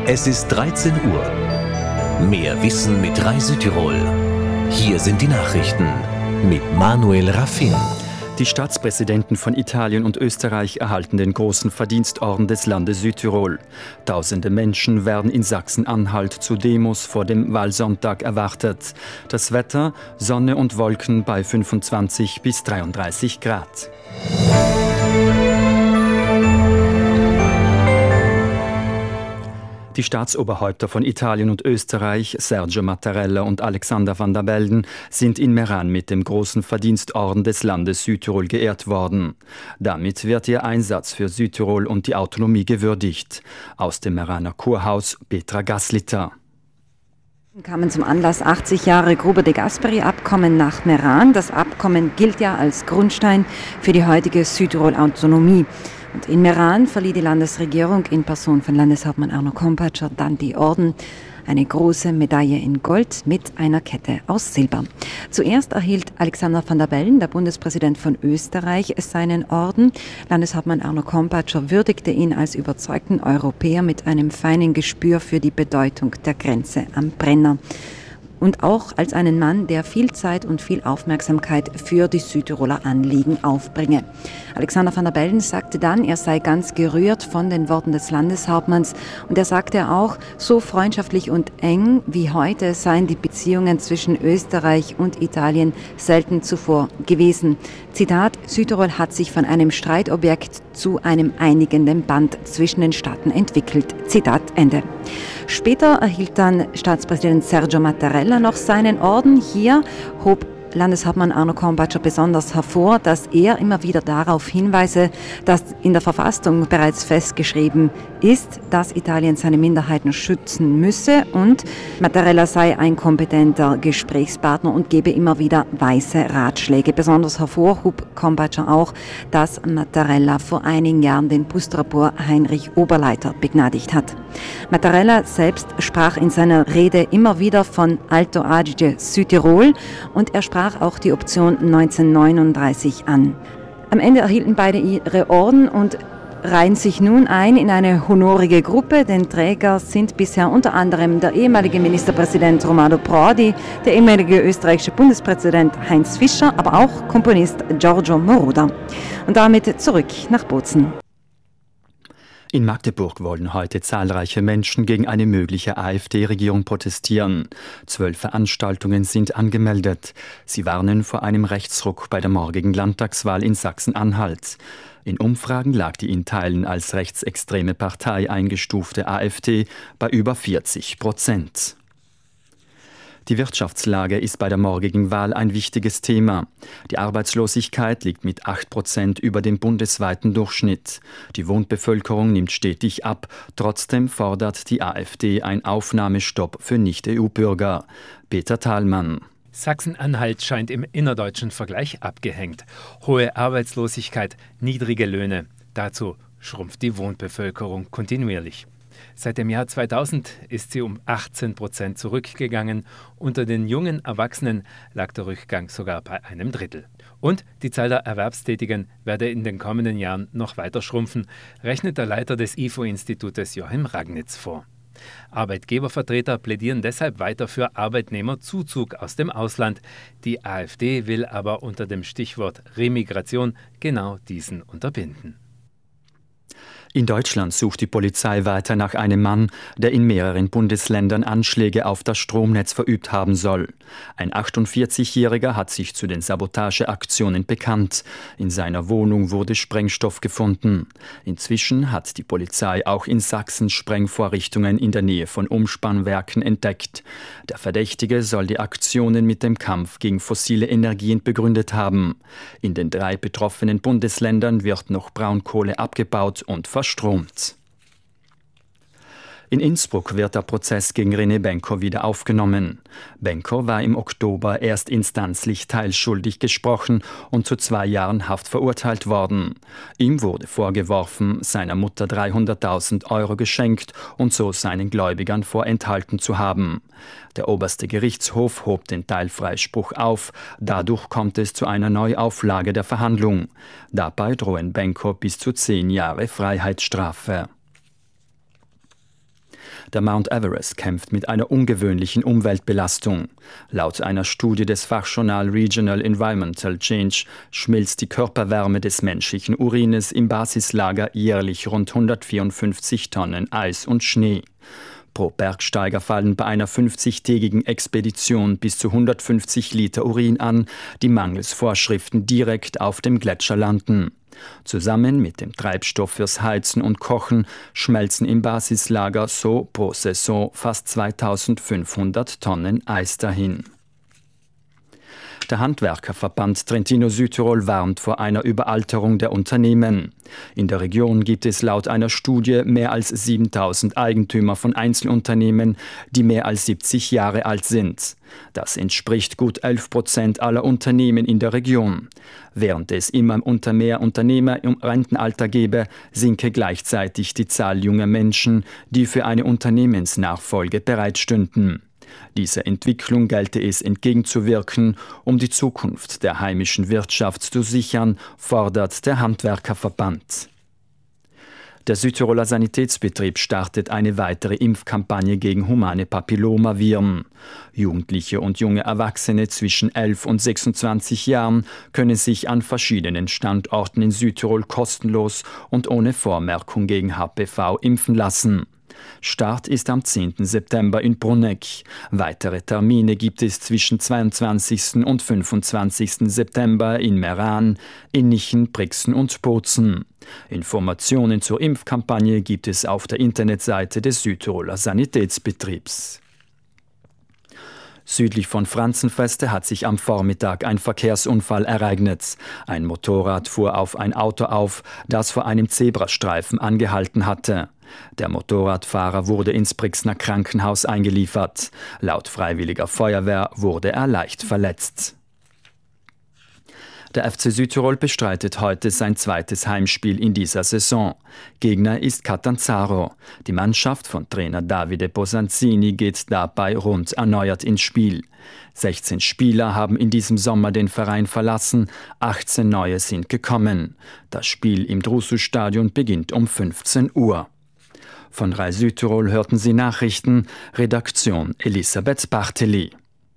Es ist 13 Uhr. Mehr Wissen mit Rai Südtirol. Hier sind die Nachrichten mit Manuel Raffin. Die Staatspräsidenten von Italien und Österreich erhalten den großen Verdienstorden des Landes Südtirol. Tausende Menschen werden in Sachsen-Anhalt zu Demos vor dem Wahlsonntag erwartet. Das Wetter: Sonne und Wolken bei 25 bis 33 Grad. Die Staatsoberhäupter von Italien und Österreich, Sergio Mattarella und Alexander Van der Bellen, sind in Meran mit dem großen Verdienstorden des Landes Südtirol geehrt worden. Damit wird ihr Einsatz für Südtirol und die Autonomie gewürdigt. Aus dem Meraner Kurhaus Petra Gasliter. Kamen zum Anlass 80 Jahre Gruber de Gasperi-Abkommen nach Meran. Das Abkommen gilt ja als Grundstein für die heutige Südtirol-Autonomie. Und in Meran verlieh die Landesregierung in Person von Landeshauptmann Arno Kompatscher dann die Orden. Eine große Medaille in Gold mit einer Kette aus Silber. Zuerst erhielt Alexander Van der Bellen, der Bundespräsident von Österreich, seinen Orden. Landeshauptmann Arno Kompatscher würdigte ihn als überzeugten Europäer mit einem feinen Gespür für die Bedeutung der Grenze am Brenner. Und auch als einen Mann, der viel Zeit und viel Aufmerksamkeit für die Südtiroler Anliegen aufbringe. Alexander Van der Bellen sagte dann, er sei ganz gerührt von den Worten des Landeshauptmanns. Und er sagte auch, so freundschaftlich und eng wie heute seien die Beziehungen zwischen Österreich und Italien selten zuvor gewesen. Zitat: Südtirol hat sich von einem Streitobjekt zu einem einigenden Band zwischen den Staaten entwickelt. Zitat Ende. Später erhielt dann Staatspräsident Sergio Mattarella noch seinen Orden. Hier hob Landeshauptmann Arno Kompatscher besonders hervor, dass er immer wieder darauf hinweise, dass in der Verfassung bereits festgeschrieben ist, dass Italien seine Minderheiten schützen müsse, und Mattarella sei ein kompetenter Gesprächspartner und gebe immer wieder weise Ratschläge. Besonders hervorhob Kompatscher auch, dass Mattarella vor einigen Jahren den Pusterpor Heinrich Oberleiter begnadigt hat. Mattarella selbst sprach in seiner Rede immer wieder von Alto Adige Südtirol, und er sprach auch die Option 1939 an. Am Ende erhielten beide ihre Orden und reihen sich nun ein in eine honorige Gruppe. Den Träger sind bisher unter anderem der ehemalige Ministerpräsident Romano Prodi, der ehemalige österreichische Bundespräsident Heinz Fischer, aber auch Komponist Giorgio Moroder. Und damit zurück nach Bozen. In Magdeburg wollen heute zahlreiche Menschen gegen eine mögliche AfD-Regierung protestieren. 12 Veranstaltungen sind angemeldet. Sie warnen vor einem Rechtsruck bei der morgigen Landtagswahl in Sachsen-Anhalt. In Umfragen lag die in Teilen als rechtsextreme Partei eingestufte AfD bei über 40%. Die Wirtschaftslage ist bei der morgigen Wahl ein wichtiges Thema. Die Arbeitslosigkeit liegt mit 8% über dem bundesweiten Durchschnitt. Die Wohnbevölkerung nimmt stetig ab. Trotzdem fordert die AfD einen Aufnahmestopp für Nicht-EU-Bürger. Peter Thalmann. Sachsen-Anhalt scheint im innerdeutschen Vergleich abgehängt. Hohe Arbeitslosigkeit, niedrige Löhne. Dazu schrumpft die Wohnbevölkerung kontinuierlich. Seit dem Jahr 2000 ist sie um 18% zurückgegangen. Unter den jungen Erwachsenen lag der Rückgang sogar bei einem Drittel. Und die Zahl der Erwerbstätigen werde in den kommenden Jahren noch weiter schrumpfen, rechnet der Leiter des IFO-Institutes Joachim Ragnitz vor. Arbeitgebervertreter plädieren deshalb weiter für Arbeitnehmerzuzug aus dem Ausland. Die AfD will aber unter dem Stichwort Remigration genau diesen unterbinden. In Deutschland sucht die Polizei weiter nach einem Mann, der in mehreren Bundesländern Anschläge auf das Stromnetz verübt haben soll. Ein 48-Jähriger hat sich zu den Sabotageaktionen bekannt. In seiner Wohnung wurde Sprengstoff gefunden. Inzwischen hat die Polizei auch in Sachsen Sprengvorrichtungen in der Nähe von Umspannwerken entdeckt. Der Verdächtige soll die Aktionen mit dem Kampf gegen fossile Energien begründet haben. In den 3 betroffenen Bundesländern wird noch Braunkohle abgebaut und verstromt. In Innsbruck wird der Prozess gegen René Benko wieder aufgenommen. Benko war im Oktober erstinstanzlich teilschuldig gesprochen und zu 2 Jahren Haft verurteilt worden. Ihm wurde vorgeworfen, seiner Mutter 300.000 € geschenkt und so seinen Gläubigern vorenthalten zu haben. Der oberste Gerichtshof hob den Teilfreispruch auf. Dadurch kommt es zu einer Neuauflage der Verhandlung. Dabei drohen Benko bis zu 10 Jahre Freiheitsstrafe. Der Mount Everest kämpft mit einer ungewöhnlichen Umweltbelastung. Laut einer Studie des Fachjournal Regional Environmental Change schmilzt die Körperwärme des menschlichen Urines im Basislager jährlich rund 154 Tonnen Eis und Schnee. Pro Bergsteiger fallen bei einer 50-tägigen Expedition bis zu 150 Liter Urin an, die mangels Vorschriften direkt auf dem Gletscher landen. Zusammen mit dem Treibstoff fürs Heizen und Kochen schmelzen im Basislager so pro Saison fast 2500 Tonnen Eis dahin. Der Handwerkerverband Trentino-Südtirol warnt vor einer Überalterung der Unternehmen. In der Region gibt es laut einer Studie mehr als 7000 Eigentümer von Einzelunternehmen, die mehr als 70 Jahre alt sind. Das entspricht gut 11% aller Unternehmen in der Region. Während es immer mehr Unternehmer im Rentenalter gebe, sinke gleichzeitig die Zahl junger Menschen, die für eine Unternehmensnachfolge bereitstünden. Dieser Entwicklung gelte es entgegenzuwirken, um die Zukunft der heimischen Wirtschaft zu sichern, fordert der Handwerkerverband. Der Südtiroler Sanitätsbetrieb startet eine weitere Impfkampagne gegen humane Papillomaviren. Jugendliche und junge Erwachsene zwischen 11 und 26 Jahren können sich an verschiedenen Standorten in Südtirol kostenlos und ohne Vormerkung gegen HPV impfen lassen. Start ist am 10. September in Bruneck. Weitere Termine gibt es zwischen 22. und 25. September in Meran, Innichen, Brixen und Bozen. Informationen zur Impfkampagne gibt es auf der Internetseite des Südtiroler Sanitätsbetriebs. Südlich von Franzenfeste hat sich am Vormittag ein Verkehrsunfall ereignet. Ein Motorrad fuhr auf ein Auto auf, das vor einem Zebrastreifen angehalten hatte. Der Motorradfahrer wurde ins Brixner Krankenhaus eingeliefert. Laut Freiwilliger Feuerwehr wurde er leicht verletzt. Der FC Südtirol bestreitet heute sein zweites Heimspiel in dieser Saison. Gegner ist Catanzaro. Die Mannschaft von Trainer Davide Bosanzini geht dabei rund erneuert ins Spiel. 16 Spieler haben in diesem Sommer den Verein verlassen, 18 neue sind gekommen. Das Spiel im Drusus-Stadion beginnt um 15 Uhr. Von RAI Südtirol hörten Sie Nachrichten, Redaktion Elisabeth Barteli.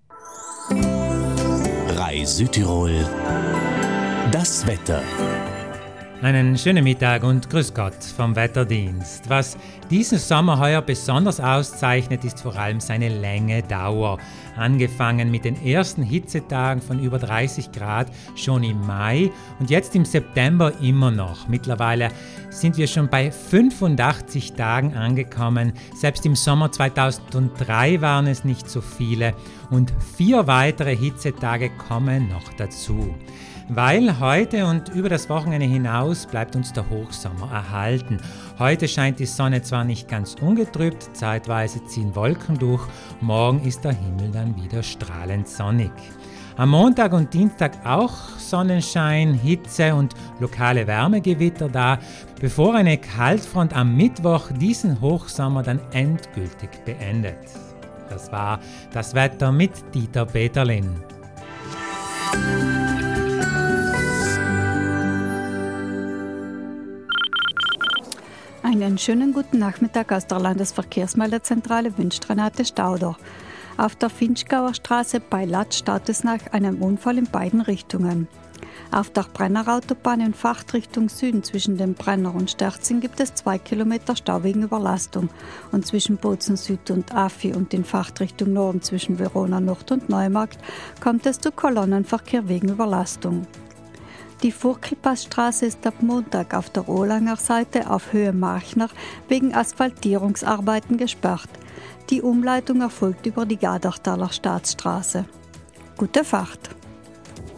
RAI Südtirol. Das Wetter. Einen schönen Mittag und grüß Gott vom Wetterdienst. Was diesen Sommer heuer besonders auszeichnet, ist vor allem seine Dauer. Angefangen mit den ersten Hitzetagen von über 30 Grad schon im Mai und jetzt im September immer noch. Mittlerweile sind wir schon bei 85 Tagen angekommen. Selbst im Sommer 2003 waren es nicht so viele und 4 weitere Hitzetage kommen noch dazu. Weil heute und über das Wochenende hinaus bleibt uns der Hochsommer erhalten. Heute scheint die Sonne zwar nicht ganz ungetrübt, zeitweise ziehen Wolken durch, morgen ist der Himmel dann wieder strahlend sonnig. Am Montag und Dienstag auch Sonnenschein, Hitze und lokale Wärmegewitter da, bevor eine Kaltfront am Mittwoch diesen Hochsommer dann endgültig beendet. Das war das Wetter mit Dieter Peterlin. Einen schönen guten Nachmittag aus der Landesverkehrsmeldezentrale wünscht Renate Stauder. Auf der Finchgauer Straße bei Latsch staut es nach einem Unfall in beiden Richtungen. Auf der Brennerautobahn in Fachtrichtung Süden zwischen dem Brenner und Sterzing gibt es 2 Kilometer Stau wegen Überlastung. Und zwischen Bozen Süd und Affi und in Fachtrichtung Norden zwischen Verona Nord und Neumarkt kommt es zu Kolonnenverkehr wegen Überlastung. Die Furkelpassstraße ist ab Montag auf der Olanger Seite auf Höhe Marchner wegen Asphaltierungsarbeiten gesperrt. Die Umleitung erfolgt über die Gadertaler Staatsstraße. Gute Fahrt!